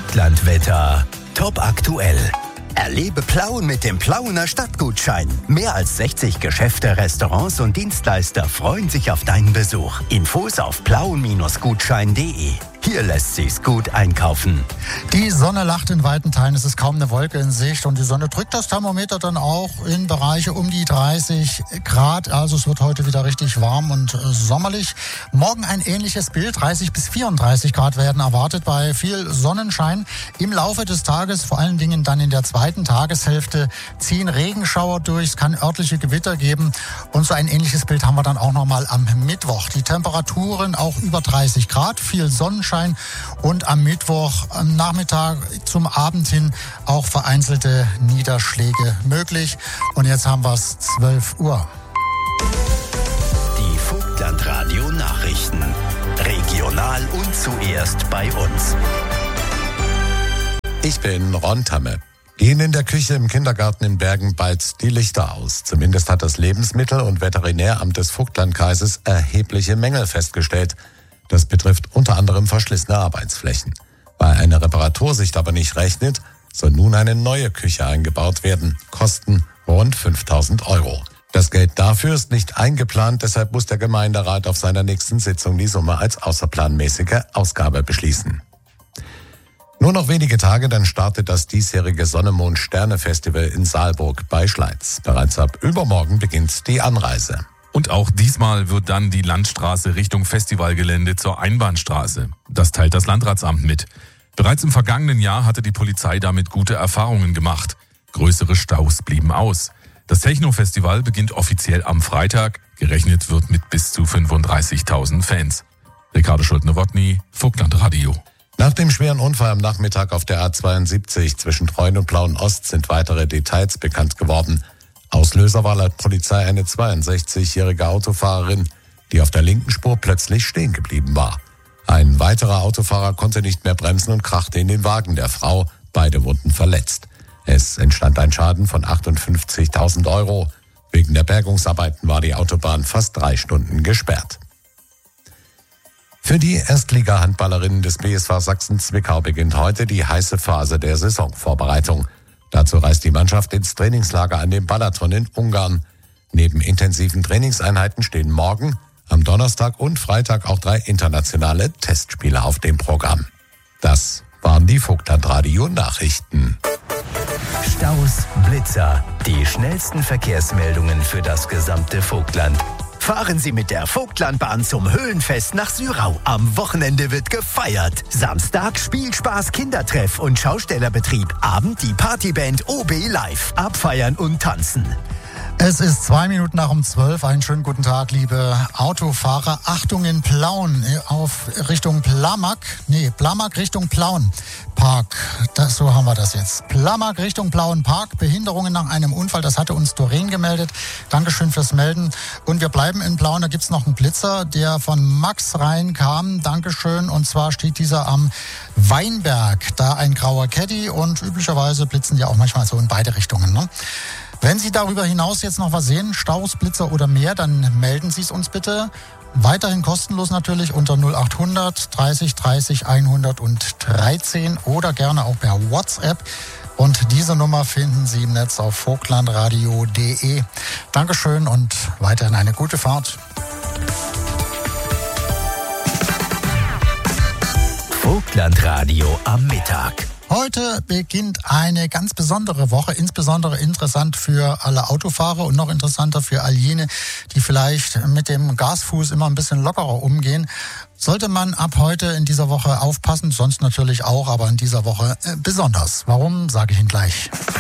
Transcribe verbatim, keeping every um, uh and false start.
Vogtlandwetter. Top aktuell. Erlebe Plauen mit dem Plauener Stadtgutschein. Mehr als sechzig Geschäfte, Restaurants und Dienstleister freuen sich auf deinen Besuch. Infos auf plauen Gutschein punkt de. Hier lässt sich's gut einkaufen. Die Sonne lacht in weiten Teilen, es ist kaum eine Wolke in Sicht und die Sonne drückt das Thermometer dann auch in Bereiche um die dreißig Grad. Also es wird heute wieder richtig warm und äh, sommerlich. Morgen ein ähnliches Bild, dreißig bis vierunddreißig Grad werden erwartet bei viel Sonnenschein. Im Laufe des Tages, vor allen Dingen dann in der zweiten Tageshälfte, ziehen Regenschauer durch, es kann örtliche Gewitter geben und so ein ähnliches Bild haben wir dann auch nochmal am Mittwoch. Die Temperaturen auch über dreißig Grad, viel Sonnenschein. Und am Mittwoch am Nachmittag zum Abend hin auch vereinzelte Niederschläge möglich. Und jetzt haben wir es zwölf Uhr. Die Vogtlandradio Nachrichten. Regional und zuerst bei uns. Ich bin Ron Tamme. Gehen in der Küche im Kindergarten in Bergen bald die Lichter aus. Zumindest hat das Lebensmittel- und Veterinäramt des Vogtlandkreises erhebliche Mängel festgestellt. Das betrifft unter anderem verschlissene Arbeitsflächen. Weil eine Reparatur sich aber nicht rechnet, soll nun eine neue Küche eingebaut werden. Kosten rund fünftausend Euro. Das Geld dafür ist nicht eingeplant, deshalb muss der Gemeinderat auf seiner nächsten Sitzung die Summe als außerplanmäßige Ausgabe beschließen. Nur noch wenige Tage, dann startet das diesjährige Sonne-Mond-Sterne-Festival in Saalburg bei Schleiz. Bereits ab übermorgen beginnt die Anreise. Und auch diesmal wird dann die Landstraße Richtung Festivalgelände zur Einbahnstraße. Das teilt das Landratsamt mit. Bereits im vergangenen Jahr hatte die Polizei damit gute Erfahrungen gemacht. Größere Staus blieben aus. Das Techno-Festival beginnt offiziell am Freitag. Gerechnet wird mit bis zu fünfunddreißigtausend Fans. Ricardo Schulte-Nowotny, Vogtlandradio. Nach dem schweren Unfall am Nachmittag auf der A zweiundsiebzig zwischen Treuen und Plauen-Ost sind weitere Details bekannt geworden. Auslöser war laut Polizei eine zweiundsechzigjährige Autofahrerin, die auf der linken Spur plötzlich stehen geblieben war. Ein weiterer Autofahrer konnte nicht mehr bremsen und krachte in den Wagen der Frau. Beide wurden verletzt. Es entstand ein Schaden von achtundfünfzigtausend Euro. Wegen der Bergungsarbeiten war die Autobahn fast drei Stunden gesperrt. Für die Erstliga-Handballerinnen des B S V Sachsen-Zwickau beginnt heute die heiße Phase der Saisonvorbereitung. Dazu reist die Mannschaft ins Trainingslager an dem Balaton in Ungarn. Neben intensiven Trainingseinheiten stehen morgen, am Donnerstag und Freitag auch drei internationale Testspiele auf dem Programm. Das waren die Vogtlandradio-Nachrichten. Staus, Blitzer, die schnellsten Verkehrsmeldungen für das gesamte Vogtland. Fahren Sie mit der Vogtlandbahn zum Höhlenfest nach Syrau. Am Wochenende wird gefeiert. Samstag Spielspaß, Kindertreff und Schaustellerbetrieb. Abend die Partyband O B live. Abfeiern und tanzen. Es ist zwei Minuten nach um zwölf. Einen schönen guten Tag, liebe Autofahrer. Achtung in Plauen auf Richtung Plamack. Nee, Plamack Richtung Plauen Park. Das, so haben wir das jetzt. Plamack Richtung Plauen Park. Behinderungen nach einem Unfall. Das hatte uns Doreen gemeldet. Dankeschön fürs Melden. Und wir bleiben in Plauen. Da gibt's noch einen Blitzer, der von Max reinkam. Dankeschön. Und zwar steht dieser am Weinberg. Da ein grauer Caddy. Und üblicherweise blitzen die auch manchmal so in beide Richtungen, ne? Wenn Sie darüber hinaus jetzt noch was sehen, Staus, Blitzer oder mehr, dann melden Sie es uns bitte. Weiterhin kostenlos natürlich unter null achthundert dreißig dreißig hundertdreizehn oder gerne auch per WhatsApp. Und diese Nummer finden Sie im Netz auf vogtlandradio punkt de. Dankeschön und weiterhin eine gute Fahrt. Vogtlandradio am Mittag. Heute beginnt eine ganz besondere Woche, insbesondere interessant für alle Autofahrer und noch interessanter für all jene, die vielleicht mit dem Gasfuß immer ein bisschen lockerer umgehen. Sollte man ab heute in dieser Woche aufpassen, sonst natürlich auch, aber in dieser Woche besonders. Warum, sage ich Ihnen gleich.